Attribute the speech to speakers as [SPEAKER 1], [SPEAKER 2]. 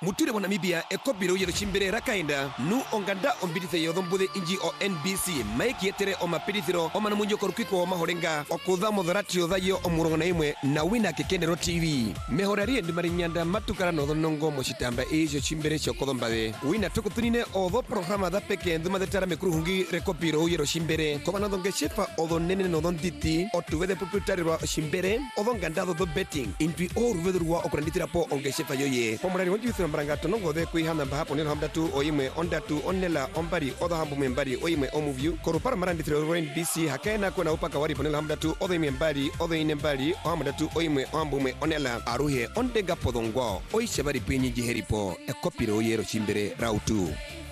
[SPEAKER 1] mutire wa Namibia ekobiro yero chimbere rakainda nu onganda ombidithe yothombude inji o NBC maiki etere o mapirithiro o manamunyo korukiko o mahorenga o kutha motharati o thayo o murongo na imwe na wina Kekenero TV mehorari ndimari nyanda matukara no thonongo mochitamba ejo chimbere chokothombathe wina tukutunine o tho programa da peke nduma thetara mekuruhungi rekopiro yero chimbere kobana thonge shefa o tho nene no thonditi o tuwethe proprietary wa chimbere o tho nganda tho betting intwi o ruvedurwa o kuranditira po onge shefa yoye pomurari wonjithira mbaranga tonongo the kuihana bahapo ni hamdatu o imwe ondatu onela ombari o tho hambu membari o imwe o movie korupara maranditira o NBC hakaena kwena upaka wari ponela hamdatu o tho imwe mbari o tho ine mbari o hamdatu o imwe o hambu me onela aruhe ondega podongwa o ishebari pinyi jiheripo ekopiro yero chimbere rautu